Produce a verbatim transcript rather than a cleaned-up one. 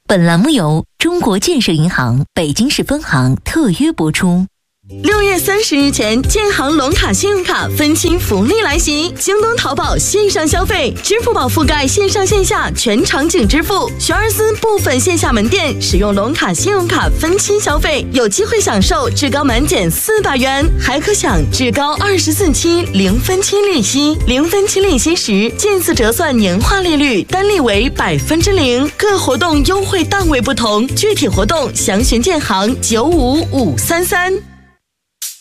本栏目由中国建设银行北京市分行特约播出。 六月三十日前，建行龙卡信用卡分期福利来袭！京东、淘宝线上消费，支付宝覆盖线上线下全场景支付。学而思部分线下门店使用龙卡信用卡分期消费，有机会享受至高满减四百元，还可享至高二十四期零分期利息。零分期利息时，近次折算年化利率单利为百分之零。各活动优惠档位不同，具体活动详询建行九五五三三。